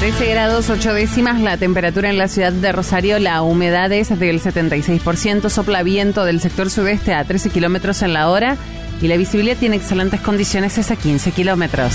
13 grados 8 décimas la temperatura en la ciudad de Rosario, la humedad es del 76%, sopla viento del sector sudeste a 13 kilómetros en la hora y la visibilidad tiene excelentes condiciones, es a 15 kilómetros.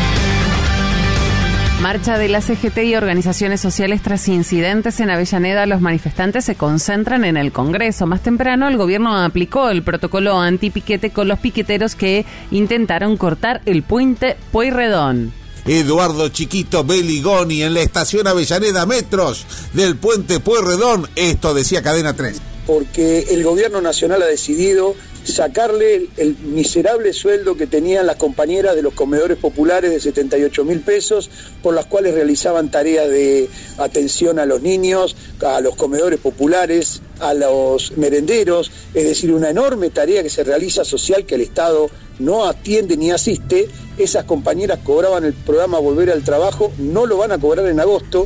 Marcha de la CGT y organizaciones sociales tras incidentes en Avellaneda. Los manifestantes se concentran en el Congreso. Más temprano, el gobierno aplicó el protocolo antipiquete con los piqueteros que intentaron cortar el puente Pueyrredón. Eduardo Chiquito Beligoni en la estación Avellaneda, metros del puente Pueyrredón. Esto decía Cadena 3. Porque el gobierno nacional ha decidido sacarle el miserable sueldo que tenían las compañeras de los comedores populares de 78.000 pesos, por las cuales realizaban tareas de atención a los niños, a los comedores populares, a los merenderos, es decir, una enorme tarea que se realiza social que el Estado no atiende ni asiste. Esas compañeras cobraban el programa Volver al Trabajo, no lo van a cobrar en agosto.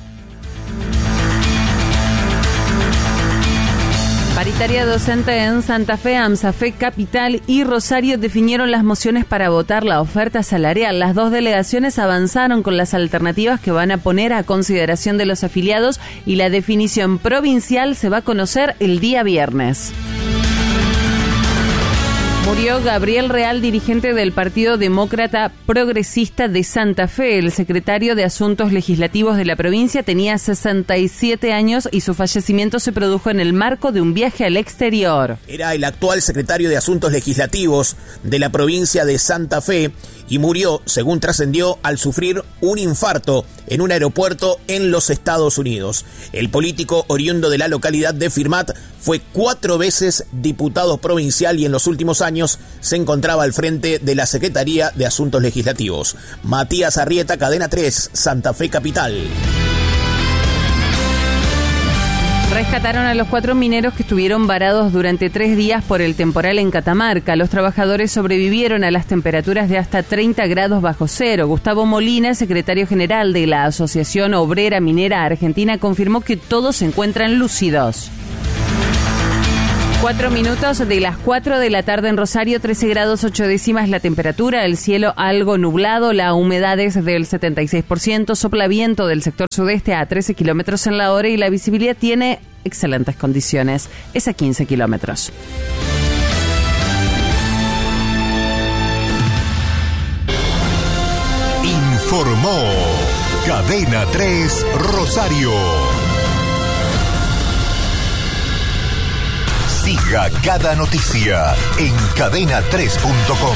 Paritaria docente en Santa Fe, AMSAFE Capital y Rosario definieron las mociones para votar la oferta salarial. Las dos delegaciones avanzaron con las alternativas que van a poner a consideración de los afiliados y la definición provincial se va a conocer el día viernes. Murió Gabriel Real, dirigente del Partido Demócrata Progresista de Santa Fe. El secretario de Asuntos Legislativos de la provincia tenía 67 años y su fallecimiento se produjo en el marco de un viaje al exterior. Era el actual secretario de Asuntos Legislativos de la provincia de Santa Fe y murió, según trascendió, al sufrir un infarto en un aeropuerto en los Estados Unidos. El político oriundo de la localidad de Firmat fue 4 veces diputado provincial y en los últimos años se encontraba al frente de la Secretaría de Asuntos Legislativos. Matías Arrieta, Cadena 3, Santa Fe Capital. Rescataron a los 4 mineros que estuvieron varados durante 3 días por el temporal en Catamarca. Los trabajadores sobrevivieron a las temperaturas de hasta 30 grados bajo cero. Gustavo Molina, secretario general de la Asociación Obrera Minera Argentina, confirmó que todos se encuentran lúcidos. 4 minutos de las 4 de la tarde en Rosario, 13 grados 8 décimas la temperatura, el cielo algo nublado, la humedad es del 76%, sopla viento del sector sudeste a 13 kilómetros en la hora y la visibilidad tiene excelentes condiciones, es a 15 kilómetros. Informó Cadena 3 Rosario. Siga cada noticia en cadena3.com.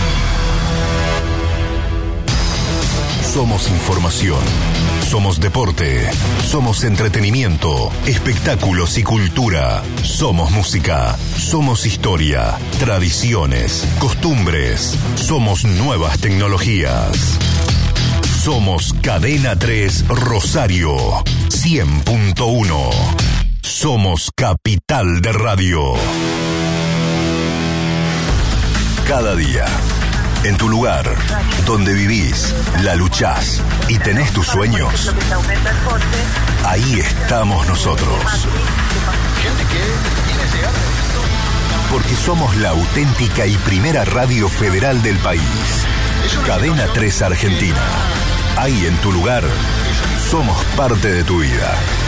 Somos información, somos deporte, somos entretenimiento, espectáculos y cultura, somos música, somos historia, tradiciones, costumbres, somos nuevas tecnologías. Somos Cadena 3 Rosario 100.1. Somos Capital de Radio. Cada día, en tu lugar, donde vivís, la luchás y tenés tus sueños, ahí estamos nosotros. Porque somos la auténtica y primera radio federal del país. Cadena 3 Argentina. Ahí en tu lugar, somos parte de tu vida.